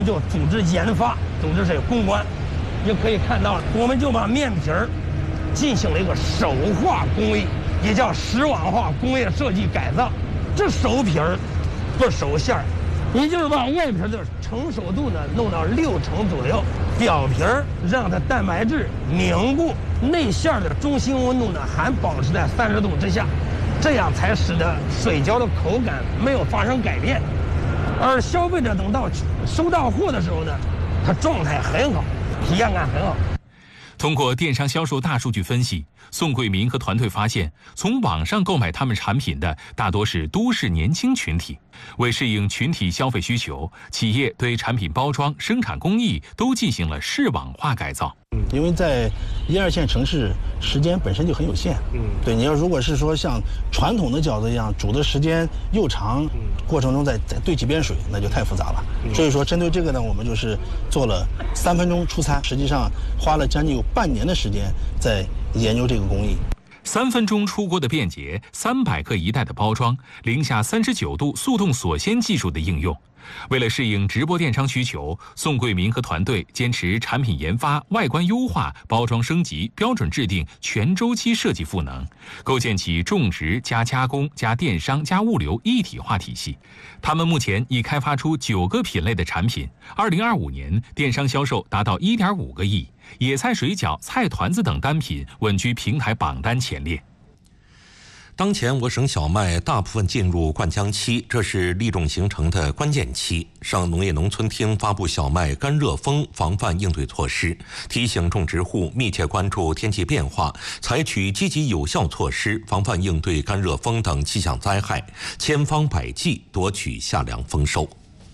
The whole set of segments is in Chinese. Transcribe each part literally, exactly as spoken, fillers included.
就组织研发，组织是攻关。就可以看到了，我们就把面皮儿进行了一个手化工艺，也叫石网化工业设计改造。这熟皮儿不熟馅儿，也就是把外皮的成熟度呢弄到六成左右，表皮儿让它蛋白质凝固，内馅的中心温度呢还保持在三十度之下，这样才使得水饺的口感没有发生改变。而消费者等到收到货的时候呢，它状态很好，体验感很好。 通过电商销售大数据分析，宋桂民和团队发现，从网上购买他们产品的大多是都市年轻群体。为适应群体消费需求，企业对产品包装、生产工艺都进行了视网化改造。 嗯，因为在一二线城市，时间本身就很有限。嗯，对，你要如果是说像传统的饺子一样煮的时间又长，过程中再再兑几遍水，那就太复杂了。所以说，针对这个呢，我们就是做了三分钟出餐，实际上花了将近有半年的时间在研究这个工艺。 三分钟出锅的便捷，三百克一袋的包装，零下三十九度速冻锁鲜技术的应用。为了适应直播电商需求，宋桂民和团队坚持产品研发、外观优化、包装升级、标准制定全周期设计赋能，构建起种植加加工加电商加物流一体化体系。他们目前已开发出九个品类的产品，二零二五年电商销售达到一点五个亿，野菜水饺、菜团子等单品稳居平台榜单前列。 当前我省小麦大部分进入灌浆期，这是粒种形成的关键期。省农业农村厅发布小麦干热风防范应对措施，提醒种植户密切关注天气变化，采取积极有效措施，防范应对干热风等气象灾害，千方百计夺取夏粮丰收。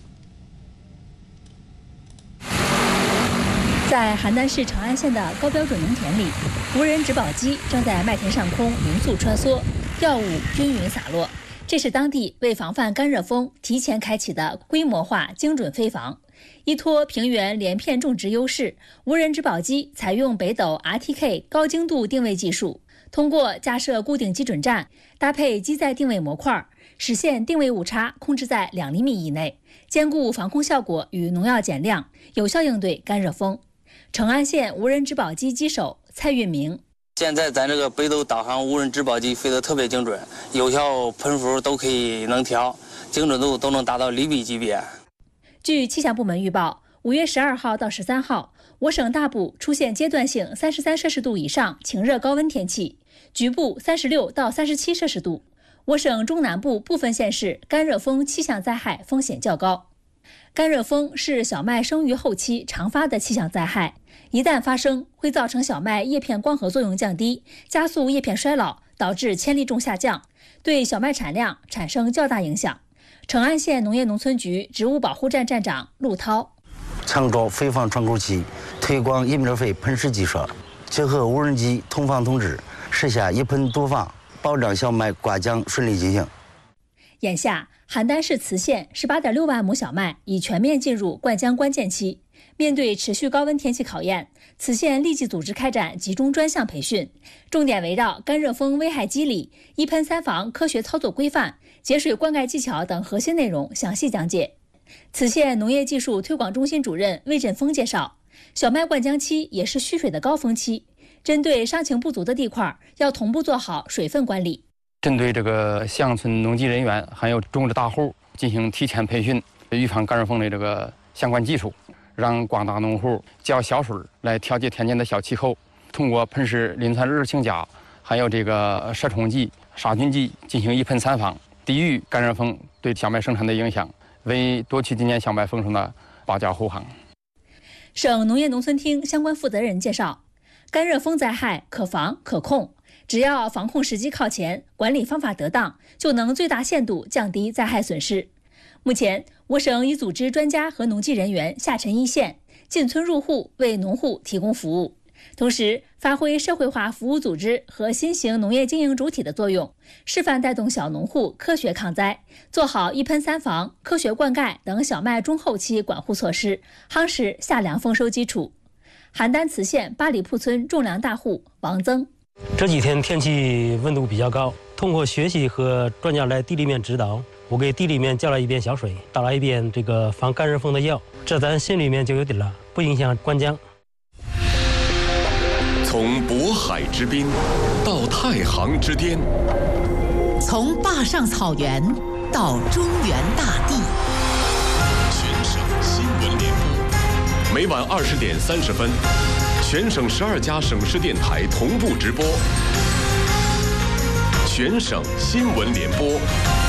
在邯郸市长安县的高标准农田里，无人植保机正在麦田上空匀速穿梭，药物均匀洒落。这是当地为防范干热风提前开启的规模化精准飞防。依托平原连片种植优势，无人植保机采用北斗 R T K 高精度定位技术，通过架设固定基准站，搭配机载定位模块，实现定位误差控制在两厘米以内，兼顾防控效果与农药减量，有效应对干热风。成安县无人植保机机手蔡运明： 现在咱这个北斗导航无人植保机飞得特别精准，有效喷幅都可以能调，精准度都能达到厘米级别。 据气象部门预报，五月十二号到十三号，我省大部出现阶段性三十三摄氏度以上晴热高温天气，局部三十六到三十七摄氏度。我省中南部部分县市干热风气象灾害风险较高。干热风是小麦生育后期常发的气象灾害，一旦发生，会造成小麦叶片光合作用降低，加速叶片衰老，导致千粒重下降，对小麦产量产生较大影响。成安县农业农村局植物保护站站长陆涛： 参照飞防窗口期，推广一米飞喷施技术，结合无人机通防通知，实现一喷多防，保障小麦挂浆顺利进行。 眼下，邯郸市磁县 十八点六万亩小麦已全面进入灌浆关键期。面对持续高温天气考验，磁县立即组织开展集中专项培训，重点围绕干热风危害机理、一喷三防科学操作规范、节水灌溉技巧等核心内容详细讲解。磁县农业技术推广中心主任魏振峰介绍，小麦灌浆期也是蓄水的高峰期，针对伤情不足的地块，要同步做好水分管理。 针对这个乡村农技人员还有种植大户进行提前培训，预防干热风的这个相关技术，让广大农户浇小水来调节田间的小气候，通过喷施磷酸日氰钾还有这个杀虫剂、杀菌剂进行一喷三防，抵御干热风对小麦生产的影响，为夺取今年小麦丰收的保驾护航。 省农业农村厅相关负责人介绍，干热风灾害可防可控，只要防控时机靠前，管理方法得当，就能最大限度降低灾害损失。目前，我省已组织专家和农技人员下沉一线，进村入户为农户提供服务，同时发挥社会化服务组织和新型农业经营主体的作用，示范带动小农户科学抗灾，做好一喷三防、科学灌溉等小麦中后期管护措施，夯实夏粮丰收基础。邯郸磁县八里铺村种粮大户王增： 这几天天气温度比较高，通过学习和专家来地里面指导， 我给地里面浇了一遍小水，打了一遍这个防干热风的药，这咱心里面就有底了，不影响灌浆。 从渤海之滨到太行之巅， 从坝上草原到中原大地， 全省新闻联播，每晚二十点三十分，全省十二家省市电台同步直播。全省新闻联播。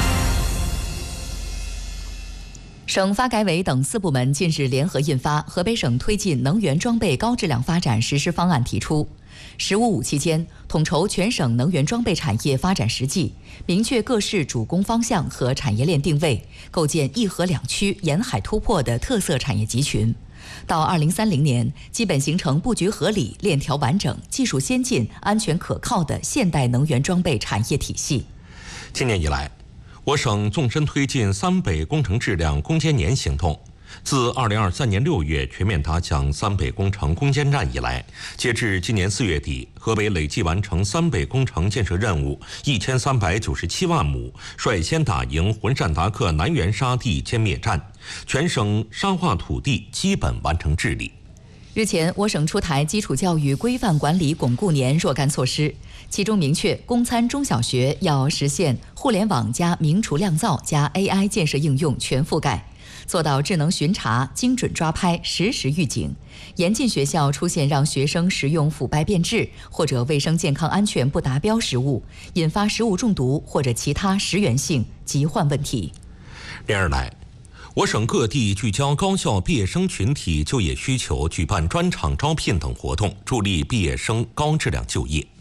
省发改委等四部门近日联合印发《河北省推进能源装备高质量发展实施方案》，提出“十五五”期间统筹全省能源装备产业发展实际，明确各市主攻方向和产业链定位，构建一河两区、沿海突破的特色产业集群。到二零三零年，基本形成布局合理、链条完整、技术先进、安全可靠的现代能源装备产业体系。 今年以来，我省纵深推进三北工程质量攻坚年行动。自二零二三年六月全面打响三北工程攻坚战以来，截至今年四月底，河北累计完成三北工程建设任务一千三百九十七万亩，率先打赢浑善达克南源沙地歼灭战，全省沙化土地基本完成治理。 日前，我省出台基础教育规范管理巩固年若干措施，其中明确公参中小学要实现互联网加明厨亮灶加 A I 建设应用全覆盖，做到智能巡查、精准抓拍、实时预警，严禁学校出现让学生食用腐败变质或者卫生健康安全不达标食物，引发食物中毒或者其他食源性疾患问题。 连日来，我省各地聚焦高校毕业生群体就业需求，举办专场招聘等活动，助力毕业生高质量就业。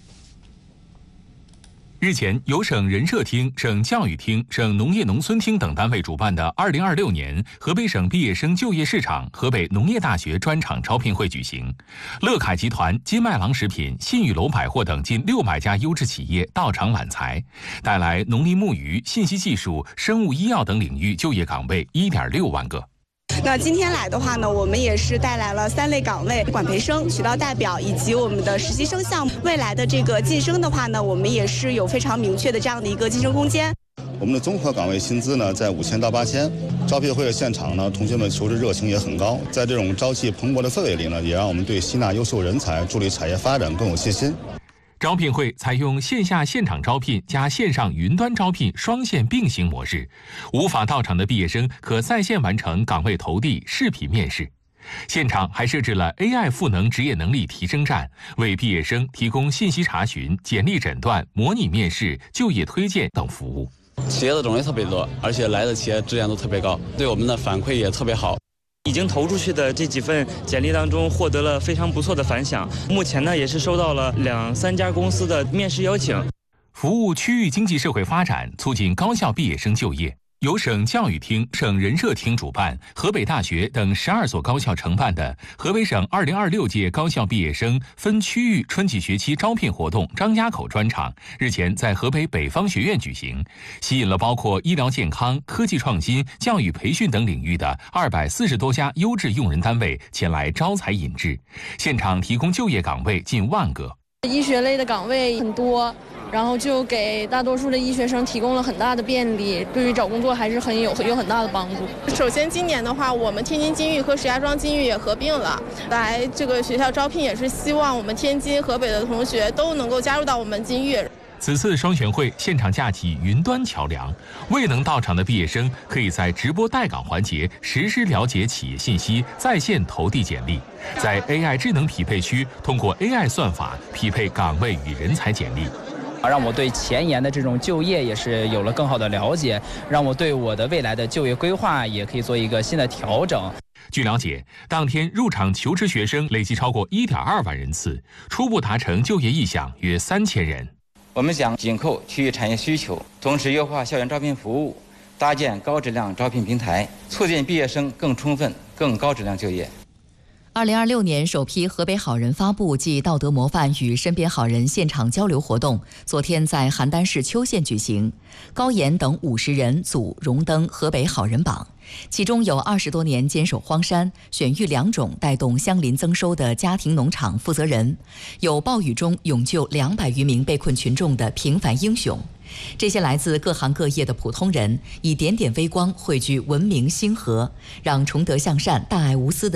日前，由省人社厅、省教育厅、省农业农村厅等单位主办的二零二六年河北省毕业生就业市场河北农业大学专场招聘会举行。乐凯集团、金麦郎食品、信誉楼百货等近六百家优质企业到场揽才，带来农林牧渔、信息技术、生物医药等领域就业岗位一点六万个。 那今天来的话呢，我们也是带来了三类岗位：管培生、渠道代表以及我们的实习生项目。未来的这个晋升的话呢，我们也是有非常明确的这样的一个晋升空间。 我们的综合岗位薪资呢在五千到八千。招聘会的现场呢，同学们求职热情也很高。在这种朝气蓬勃的氛围里呢，也让我们对吸纳优秀人才、助力产业发展更有信心。 招聘会采用线下现场招聘加线上云端招聘双线并行模式，无法到场的毕业生可在线完成岗位投递、视频面试。现场还设置了 A I 赋能职业能力提升站，为毕业生提供信息查询、简历诊断、模拟面试、就业推荐等服务。 企业的种类特别多，而且来的企业质量都特别高，对我们的反馈也特别好。 已经投出去的这几份简历当中获得了非常不错的反响，目前呢也是收到了两三家公司的面试邀请。 服务区域经济社会发展，促进高校毕业生就业。由省教育厅、省人社厅主办，河北大学等十二所高校承办的河北省二零二六届高校毕业生分区域春季学期招聘活动张家口专场日前在河北北方学院举行，吸引了包括医疗健康、科技创新、教育培训等领域的二百四十多家优质用人单位前来招才引智，现场提供就业岗位近万个。 医学类的岗位很多，然后就给大多数的医学生提供了很大的便利，对于找工作还是很有有很大的帮助。 首先，今年的话，我们天津金域和石家庄金域也合并了，来这个学校招聘也是希望我们天津、河北的同学都能够加入到我们金域。 此次双选会现场架起云端桥梁，未能到场的毕业生可以在直播待岗环节实时了解企业信息，在线投递简历，在 A I 智能匹配区通过 A I 算法匹配岗位与人才简历。 让我对前沿的这种就业也是有了更好的了解，让我对我的未来的就业规划也可以做一个新的调整。 据了解，当天入场求职学生累计超过 一点二万人次，初步达成就业意向约三千人。 我们将紧扣区域产业需求，同时优化校园招聘服务，搭建高质量招聘平台，促进毕业生更充分、更高质量就业。 二零二六年首批河北好人发布暨道德模范与身边好人现场交流活动，昨天在邯郸市邱县举行。高岩等五十人组荣登河北好人榜，其中有二十多年坚守荒山、选育良种带动乡邻增收的家庭农场负责人，有暴雨中勇救两百余名被困群众的平凡英雄， 这些来自各行各业的普通人，以点点微光汇聚文明星河，让崇德向善、大爱无私的